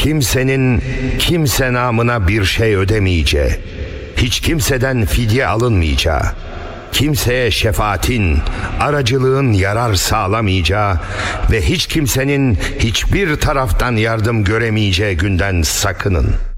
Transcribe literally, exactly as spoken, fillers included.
kimsenin kimse namına bir şey ödemeyeceği, hiç kimseden fidye alınmayacağı, kimseye şefaatin, aracılığın yarar sağlamayacağı ve hiç kimsenin hiçbir taraftan yardım göremeyeceği günden sakının.